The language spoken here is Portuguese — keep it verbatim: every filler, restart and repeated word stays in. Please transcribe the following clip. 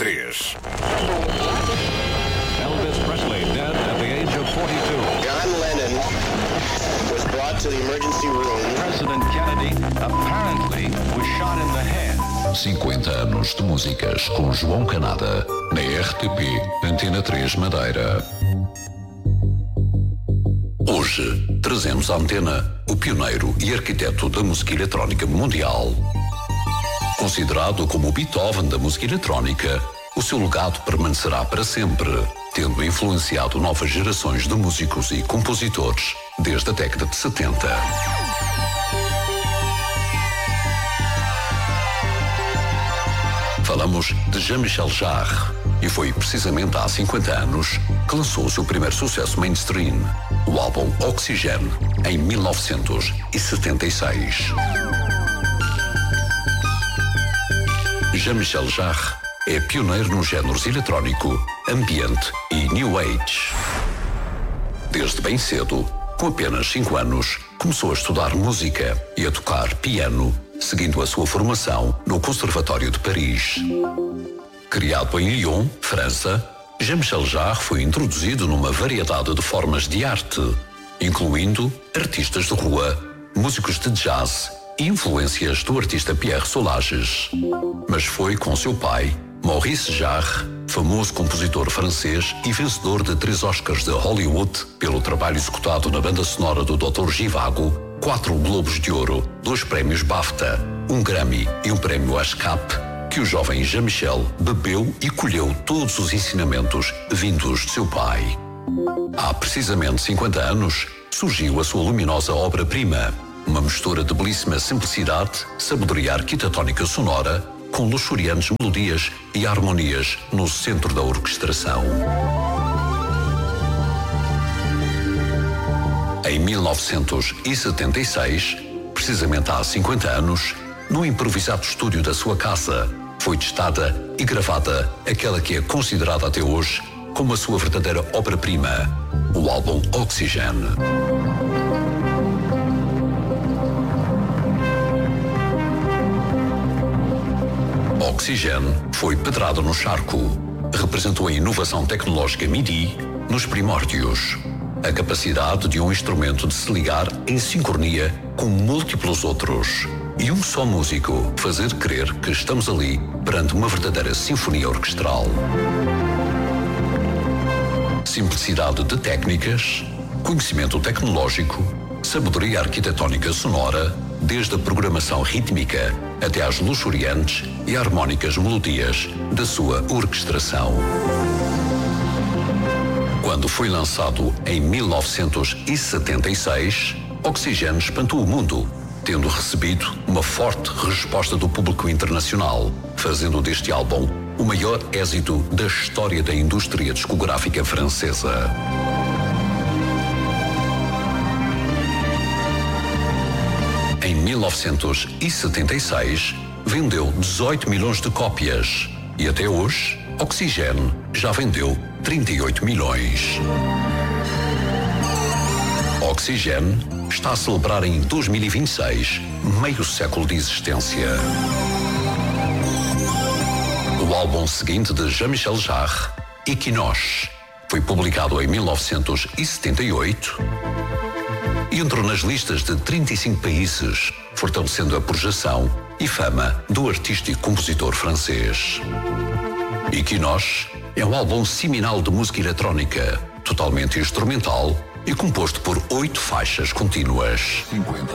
três. Elvis Presley dead at the age of forty-two. John Lennon was brought to the emergency room. President Kennedy apparently was shot in the head. cinquenta anos de músicas com João Canada, na R T P Antena três Madeira. Hoje, trazemos à antena o pioneiro e arquiteto da música eletrónica mundial. Considerado como o Beethoven da música eletrónica, o seu legado permanecerá para sempre, tendo influenciado novas gerações de músicos e compositores desde a década de setenta. Falamos de Jean-Michel Jarre, e foi precisamente há cinquenta anos que lançou o seu primeiro sucesso mainstream, o álbum Oxygène, em mil novecentos e setenta e seis. Jean-Michel Jarre é pioneiro nos géneros eletrónico, ambiente e New Age. Desde bem cedo, com apenas cinco anos, começou a estudar música e a tocar piano, seguindo a sua formação no Conservatório de Paris. Criado em Lyon, França, Jean-Michel Jarre foi introduzido numa variedade de formas de arte, incluindo artistas de rua, músicos de jazz e influências do artista Pierre Solages. Mas foi com seu pai, Maurice Jarre, famoso compositor francês e vencedor de três Oscars de Hollywood pelo trabalho executado na banda sonora do doutor Zhivago, quatro Globos de Ouro, dois prémios BAFTA, um Grammy e um prémio ASCAP, que o jovem Jean-Michel bebeu e colheu todos os ensinamentos vindos de seu pai. Há precisamente cinquenta anos, surgiu a sua luminosa obra-prima, uma mistura de belíssima simplicidade, sabedoria arquitetónica sonora, com luxuriantes melodias e harmonias no centro da orquestração. Em mil novecentos e setenta e seis, precisamente há cinquenta anos, no improvisado estúdio da sua casa, foi testada e gravada aquela que é considerada até hoje como a sua verdadeira obra-prima, o álbum Oxygène. Oxygène foi pedrado no charco, representou a inovação tecnológica MIDI nos primórdios, a capacidade de um instrumento de se ligar em sincronia com múltiplos outros, e um só músico fazer crer que estamos ali perante uma verdadeira sinfonia orquestral. Simplicidade de técnicas, conhecimento tecnológico, sabedoria arquitetónica sonora, desde a programação rítmica até às luxuriantes e harmónicas melodias da sua orquestração. Quando foi lançado em mil novecentos e setenta e seis, Oxygène espantou o mundo, tendo recebido uma forte resposta do público internacional, fazendo deste álbum o maior êxito da história da indústria discográfica francesa. Em mil novecentos e setenta e seis, vendeu dezoito milhões de cópias e até hoje, Oxygène já vendeu trinta e oito milhões. Oxygène está a celebrar em dois mil e vinte e seis meio século de existência. O álbum seguinte de Jean-Michel Jarre, Equinoxe, foi publicado em mil novecentos e setenta e oito e entrou nas listas de trinta e cinco países, fortalecendo a projeção e fama do artista e compositor francês. Equinoxe é um álbum seminal de música eletrónica, totalmente instrumental e composto por oito faixas contínuas. cinquenta